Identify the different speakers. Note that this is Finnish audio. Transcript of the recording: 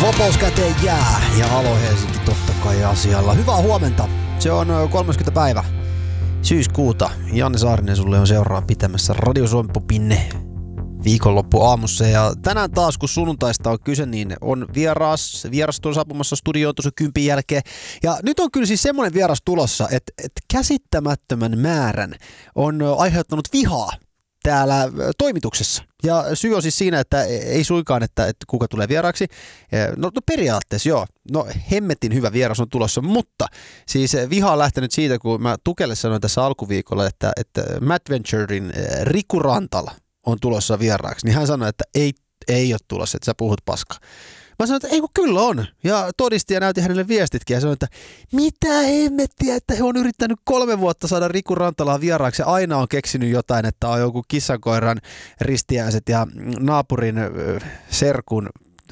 Speaker 1: Vapaus käteen jää ja Halo Helsinki totta kai asialla. Hyvää huomenta. Se on 30. päivä syyskuuta. Janne Saarinen sulle on seuraava pitämässä Radio Suomi Popin viikonloppu aamussa. Ja tänään taas kun sunnuntaista on kyse, niin on vieras on saapumassa studioon tuossa 10 jälkeen. Ja nyt on kyllä siis semmoinen vieras tulossa, että käsittämättömän määrän on aiheuttanut vihaa täällä toimituksessa. Ja syy on siis siinä, että ei suinkaan, että kuka tulee vieraaksi. No periaatteessa joo. No hemmetin hyvä vieras on tulossa, mutta siis viha on lähtenyt siitä, kun mä Tukelle sanoin tässä alkuviikolla, että Madventurin Riku Rantala on tulossa vieraaksi. Niin hän sanoi, että ei ole tulossa, että sä puhut paskaa. Mä sanoin, että ei kun kyllä on. Ja todisti ja näytin hänelle viestitkin ja sanoin, että mitä hemmettiä, että he on yrittänyt 3 vuotta saada Riku Rantalaa vieraaksi. Aina on keksinyt jotain, että on joku kissankoiran ristiäiset ja naapurin serkun